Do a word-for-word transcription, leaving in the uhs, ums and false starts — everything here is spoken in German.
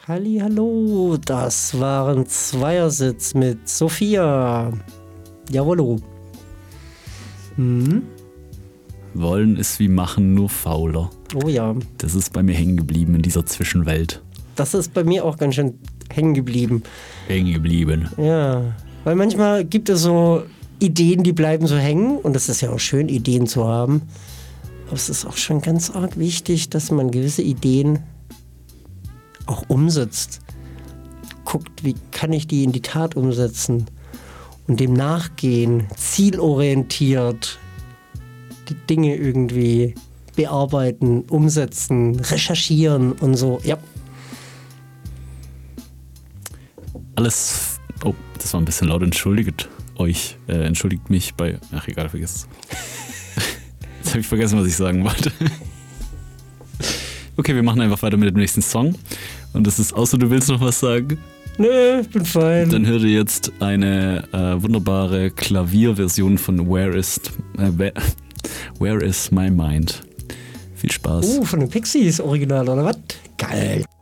Hallihallo, das waren Zweiersitz mit Sophia. Jawollo. Hm? Wollen ist wie machen, nur fauler. Oh ja. Das ist bei mir hängen geblieben in dieser Zwischenwelt. Das ist bei mir auch ganz schön hängen geblieben. Hängen geblieben. Ja, weil manchmal gibt es so Ideen, die bleiben so hängen. Und es ist ja auch schön, Ideen zu haben. Aber es ist auch schon ganz arg wichtig, dass man gewisse Ideen auch umsetzt. Guckt, wie kann ich die in die Tat umsetzen und dem nachgehen, zielorientiert die Dinge irgendwie bearbeiten, umsetzen, recherchieren und so. Ja. Alles, oh, das war ein bisschen laut, entschuldigt euch, äh, entschuldigt mich bei, ach egal, vergiss es. Jetzt habe ich vergessen, was ich sagen wollte. Okay, wir machen einfach weiter mit dem nächsten Song. Und das ist, außer du willst noch was sagen? Nö, ich bin fein. Dann hört ihr jetzt eine äh, wunderbare Klavierversion von Where is, äh, Where, Where is My Mind. Viel Spaß. Uh, von den Pixies Original, oder was? Geil.